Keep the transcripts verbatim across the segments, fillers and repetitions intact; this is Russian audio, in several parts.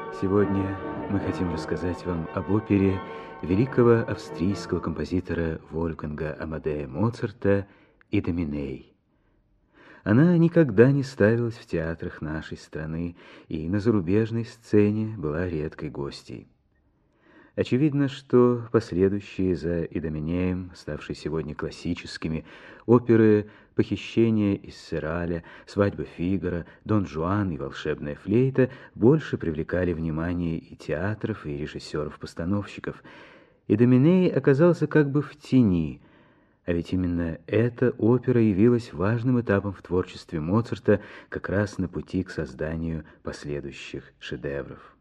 Сегодня мы хотим рассказать вам об опере великого австрийского композитора Вольфганга Амадея Моцарта «Идоминей». Она никогда не ставилась в театрах нашей страны и на зарубежной сцене была редкой гостьей. Очевидно, что последующие за «Идоминеем», ставшие сегодня классическими, оперы «Похищение из Сераля», «Свадьба Фигаро», «Дон Жуан» и «Волшебная флейта» больше привлекали внимание и театров, и режиссеров-постановщиков. «Идоминей» оказался как бы в тени, а ведь именно эта опера явилась важным этапом в творчестве Моцарта как раз на пути к созданию последующих шедевров.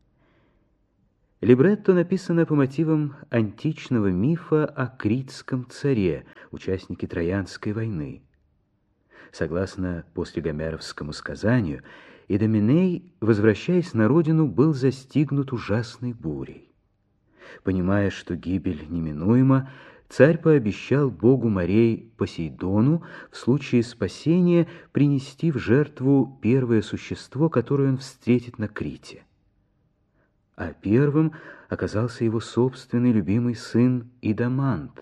Либретто написано по мотивам античного мифа о критском царе, участнике Троянской войны. Согласно послегомеровскому сказанию, Идоминей, возвращаясь на родину, был застигнут ужасной бурей. Понимая, что гибель неминуема, царь пообещал богу морей Посейдону в случае спасения принести в жертву первое существо, которое он встретит на Крите. А первым оказался его собственный любимый сын Идамант.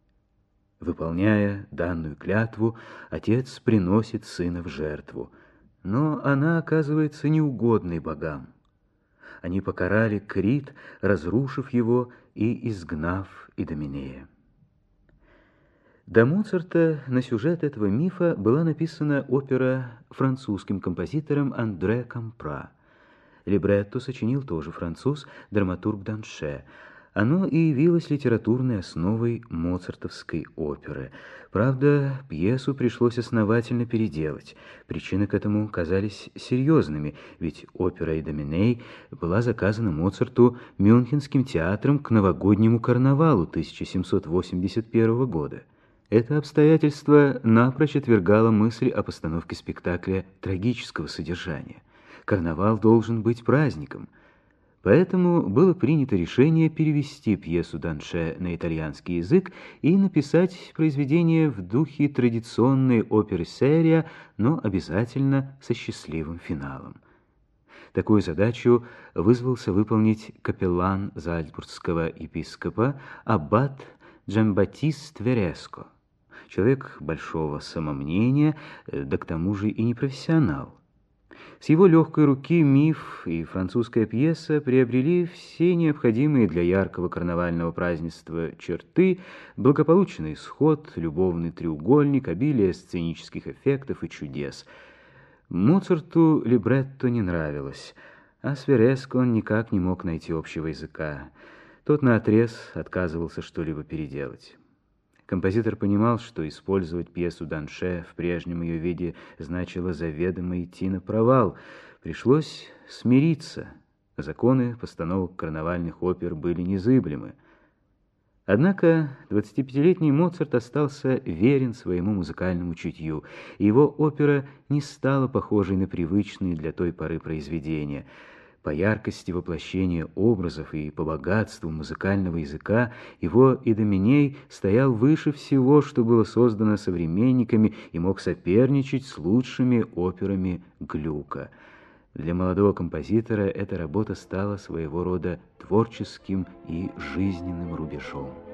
Выполняя данную клятву, отец приносит сына в жертву, но она оказывается неугодной богам. Они покарали Крит, разрушив его и изгнав Идоминея. До Моцарта на сюжет этого мифа была написана опера французским композитором Андре Кампра. Либретто сочинил тоже француз, драматург Данше. Оно и явилось литературной основой моцартовской оперы. Правда, пьесу пришлось основательно переделать. Причины к этому казались серьезными, ведь опера «Идоминей» была заказана Моцарту Мюнхенским театром к новогоднему карнавалу тысяча семьсот восемьдесят первого года. Это обстоятельство напрочь отвергало мысль о постановке спектакля трагического содержания. Карнавал должен быть праздником. Поэтому было принято решение перевести пьесу Данше на итальянский язык и написать произведение в духе традиционной оперы серия, но обязательно со счастливым финалом. Такую задачу вызвался выполнить капеллан зальцбургского епископа аббат Джамбаттист Вереско, человек большого самомнения, да к тому же и не профессионал. С его легкой руки миф и французская пьеса приобрели все необходимые для яркого карнавального празднества черты: благополучный исход, любовный треугольник, обилие сценических эффектов и чудес. Моцарту либретто не нравилось, а с Вереско он никак не мог найти общего языка. Тот наотрез отказывался что-либо переделать. Композитор понимал, что использовать пьесу Данше в прежнем ее виде значило заведомо идти на провал. Пришлось смириться. Законы постановок карнавальных опер были незыблемы. Однако двадцатипятилетний Моцарт остался верен своему музыкальному чутью, и его опера не стала похожей на привычные для той поры произведения. По яркости воплощения образов и по богатству музыкального языка его «Идоминей» стоял выше всего, что было создано современниками, и мог соперничать с лучшими операми Глюка. Для молодого композитора эта работа стала своего рода творческим и жизненным рубежом.